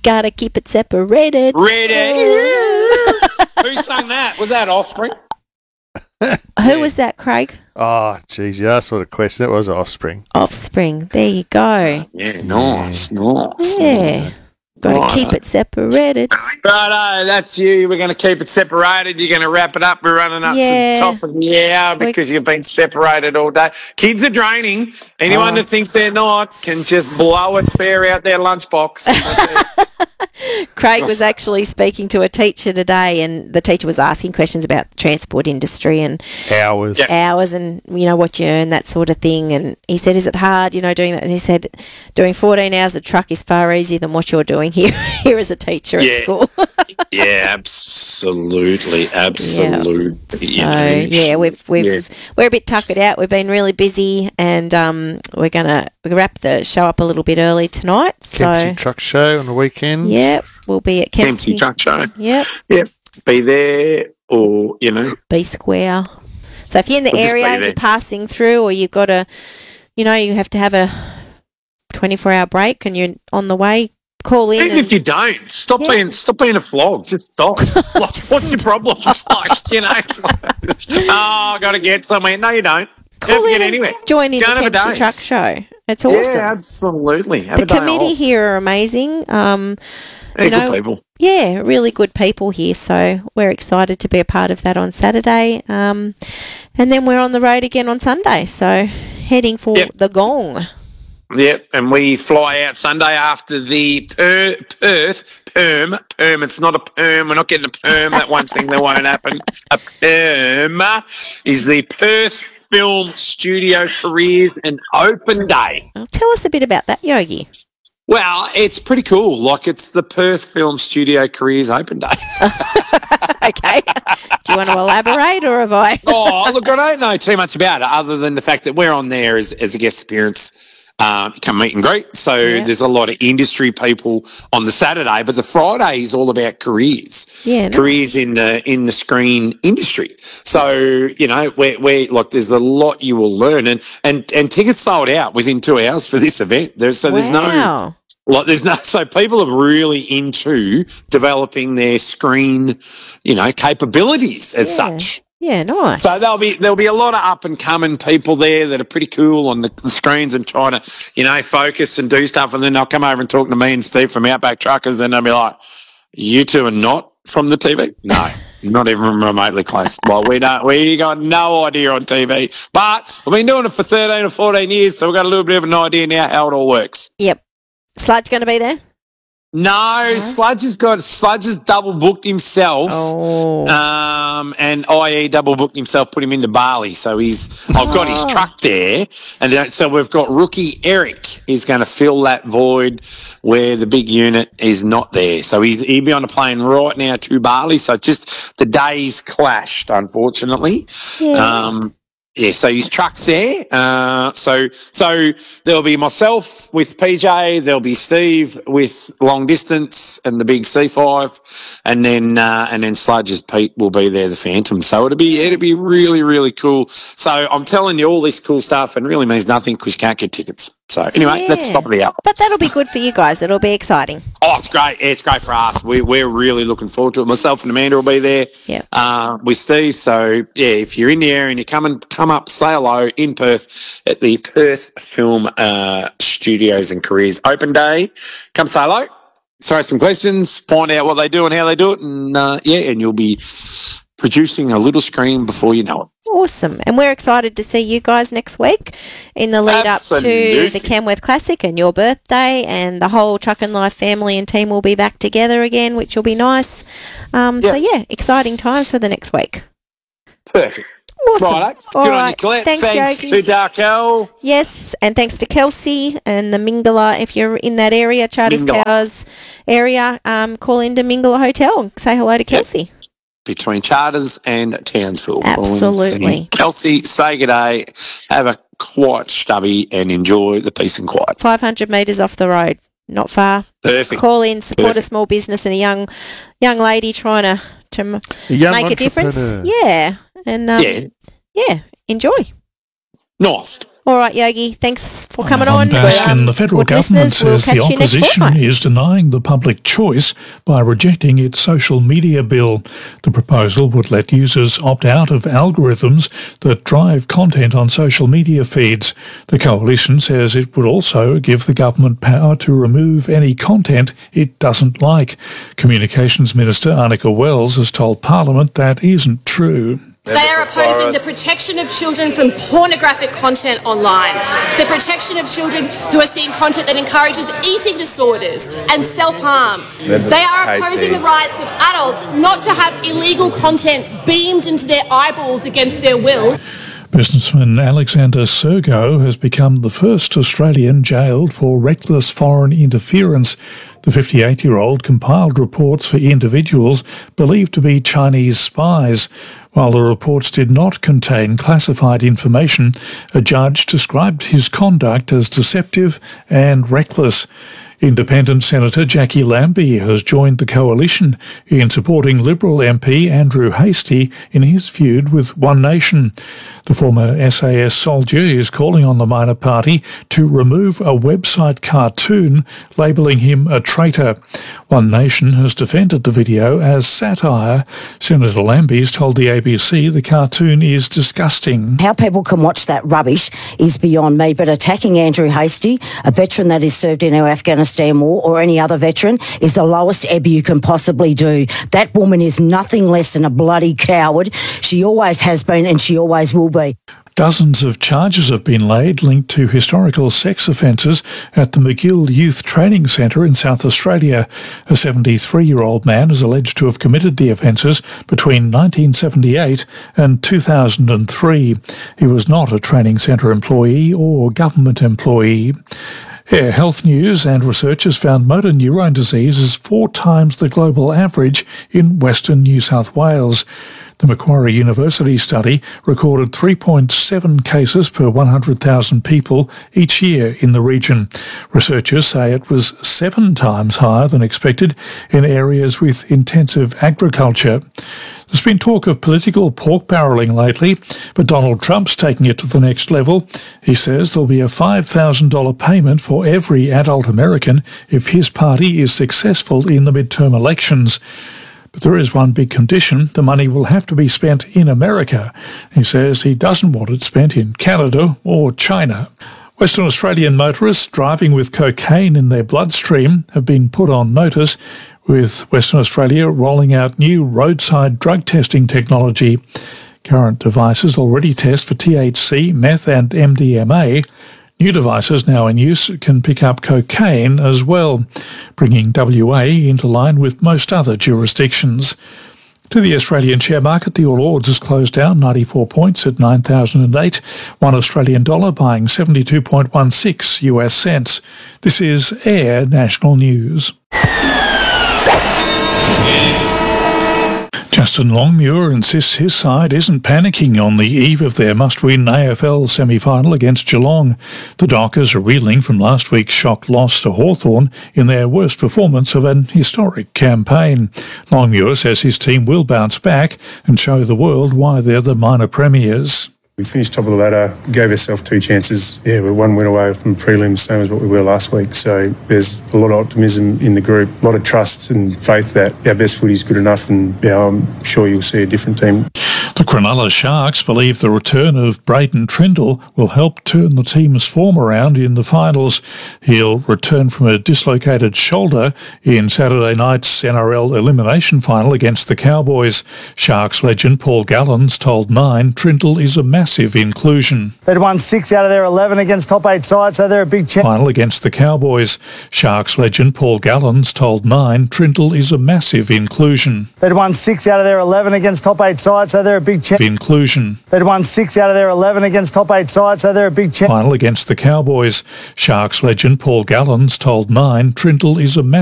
gotta keep it separated. Who sang that? Was that Offspring? Who was that, Craig? Oh, geez, yeah, that sort of question. It was Offspring. Offspring. There you go. Yeah, nice. Yeah. Got to keep it separated. Righto, that's you. We're going to keep it separated. You're going to wrap it up. We're running up to the top of the hour because you've been separated all day. Kids are draining. Anyone that thinks they're not can just blow it fair out their lunchbox. Craig was actually speaking to a teacher today, and the teacher was asking questions about the transport industry and hours and, what you earn, that sort of thing. And he said, is it hard, doing that? And he said, doing 14 hours a truck is far easier than what you're doing here as a teacher at school. Yeah, absolutely. So, we're a bit tuckered out. We've been really busy, and we're going to wrap the show up a little bit early tonight. Kempsey Truck Show on the weekend. Yep, we'll be at Kempsey Truck Show. Yep. Be there or, Be square. So if you're in the area, you're passing through, or you've got to, you have to have a 24-hour break and you're on the way, call in. Even if you don't, stop being a flog. Just stop. What's your problem? I got to get somewhere. No, you don't. Call in get anywhere. Join in the Kempsey Truck Show. It's awesome. Yeah, absolutely. The committee here are amazing. Good people. Yeah, really good people here. So we're excited to be a part of that on Saturday. And then we're on the road again on Sunday. So heading for the Gong. Yep, and we fly out Sunday after the Perth Perm. It's not a perm. We're not getting a perm. That one thing that won't happen. A perm is the Perth Film Studio Careers and Open Day. Tell us a bit about that, Yogi. Well, it's pretty cool. Like, it's the Perth Film Studio Careers Open Day. Okay. Do you want to elaborate, or have I? Look, I don't know too much about it other than the fact that we're on there as a guest appearance. Come meet and greet. So there's a lot of industry people on the Saturday, but the Friday is all about careers. Yeah, careers in the screen industry. So we're like, there's a lot you will learn, and tickets sold out within 2 hours for this event. There's no. So people are really into developing their screen, capabilities as such. Yeah, nice. So there'll be a lot of up and coming people there that are pretty cool on the screens and trying to, focus and do stuff. And then they'll come over and talk to me and Steve from Outback Truckers, and they'll be like, "You two are not from the TV?" No, not even remotely close. Well, we got no idea on TV, but we've been doing it for 13 or 14 years, so we've got a little bit of an idea now how it all works. Yep. Sludge going to be there? No, Sludge has double booked himself. And IE double booked himself, put him into Bali. So I've got his truck there. And so we've got rookie Eric. He's going to fill that void where the big unit is not there. So he'll be on a plane right now to Bali. So just the days clashed, unfortunately. Yeah. So his truck's there. So there'll be myself with PJ. There'll be Steve with long distance and the big C5, and then Sludge's Pete will be there, the Phantom. So it'll be really, really cool. So I'm telling you all this cool stuff, and it really means nothing because you can't get tickets. So anyway, that's the top of the hour. But that'll be good for you guys. It'll be exciting. Oh, it's great. Yeah, it's great for us. We're really looking forward to it. Myself and Amanda will be there with Steve. So, yeah, if you're in the area and you come up, say hello in Perth at the Perth Film Studios and Careers Open Day. Come say hello, throw some questions, find out what they do and how they do it, and and you'll be producing a little screen before you know it. Awesome. And we're excited to see you guys next week in the lead up to the Camworth Classic and your birthday, and the whole Truck and Life family and team will be back together again, which will be nice. So, exciting times for the next week. Perfect. Awesome. Right, good on you, Colette. Thanks to Darkel. Yes, and thanks to Kelsey and the Mingala. If you're in that area, Charters Towers area, call into Mingala Hotel and say hello to Kelsey. Between Charters and Townsville. Absolutely. Kelsey, say good day, have a quiet stubby and enjoy the peace and quiet. 500 metres off the road, not far. Perfect. Call in, support a small business and a young lady trying to make a difference. Yeah. And, enjoy. North. All right, Yogi, thanks for coming on. Baskin, the federal government says the opposition is denying the public choice by rejecting its social media bill. The proposal would let users opt out of algorithms that drive content on social media feeds. The coalition says it would also give the government power to remove any content it doesn't like. Communications Minister Annika Wells has told Parliament that isn't true. They are opposing the protection of children from pornographic content online, the protection of children who are seeing content that encourages eating disorders and self-harm. They are opposing the rights of adults not to have illegal content beamed into their eyeballs against their will. Businessman Alexander Sergo has become the first Australian jailed for reckless foreign interference. The 58-year-old compiled reports for individuals believed to be Chinese spies. While the reports did not contain classified information, a judge described his conduct as deceptive and reckless. Independent Senator Jackie Lambie has joined the coalition in supporting Liberal MP Andrew Hastie in his feud with One Nation. The former SAS soldier is calling on the minor party to remove a website cartoon labelling him a traitor. One Nation has defended the video as satire. Senator Lambie's told the ABC the cartoon is disgusting. How people can watch that rubbish is beyond me, but attacking Andrew Hastie, a veteran that has served in our Afghanistan war, or any other veteran, is the lowest ebb you can possibly do. That woman is nothing less than a bloody coward. She always has been and she always will be. Dozens of charges have been laid linked to historical sex offences at the McGill Youth Training Centre in South Australia. A 73-year-old man is alleged to have committed the offences between 1978 and 2003. He was not a training centre employee or government employee. Air Health News and researchers found motor neurone disease is 4 times the global average in Western New South Wales. The Macquarie University study recorded 3.7 cases per 100,000 people each year in the region. Researchers say it was 7 times higher than expected in areas with intensive agriculture. There's been talk of political pork barrelling lately, but Donald Trump's taking it to the next level. He says there'll be a $5,000 payment for every adult American if his party is successful in the midterm elections. But there is one big condition: the money will have to be spent in America. He says he doesn't want it spent in Canada or China. Western Australian motorists driving with cocaine in their bloodstream have been put on notice, with Western Australia rolling out new roadside drug testing technology. Current devices already test for THC, meth and MDMA. New devices now in use can pick up cocaine as well, bringing WA into line with most other jurisdictions. To the Australian share market, the All Ords has closed down 94 points at 9,008. 1 Australian dollar buying 72.16 US cents. This is Air National News. Justin Longmuir insists his side isn't panicking on the eve of their must-win AFL semi-final against Geelong. The Dockers are reeling from last week's shock loss to Hawthorn in their worst performance of an historic campaign. Longmuir says his team will bounce back and show the world why they're the minor premiers. We finished top of the ladder, gave ourselves 2 chances. Yeah, we're 1 win away from prelims, same as what we were last week. So there's a lot of optimism in the group, a lot of trust and faith that our best footy is good enough, and I'm sure you'll see a different team. The Cronulla Sharks believe the return of Braden Trindle will help turn the team's form around in the finals. He'll return from a dislocated shoulder in Saturday night's NRL elimination final against the Cowboys. Sharks legend Paul Gallen's told Nine Trindle is a massive inclusion. They'd won 6 out of their 11 against top 8 sides, so they're a big chance. Final against the Cowboys. Sharks legend Paul Gallen's told Nine Trindle is a massive inclusion. They'd won 6 out of their 11 against top 8 sides, so they're a big chance. Inclusion. They'd won 6 out of their 11 against top 8 sides, so they're a big chance. Final against the Cowboys. Sharks legend Paul Gallen's told Nine Trindle is a massive